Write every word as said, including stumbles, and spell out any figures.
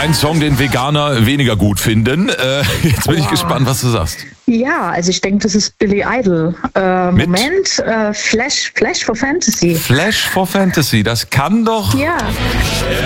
ein Song, den Veganer weniger gut finden. Äh, jetzt bin Wow. ich gespannt, was du sagst. Ja, also ich denke, das ist Billy Idol. Äh, Mit? Moment, äh, Flash, Flash for Fantasy. Flash for Fantasy, das kann doch... Ja.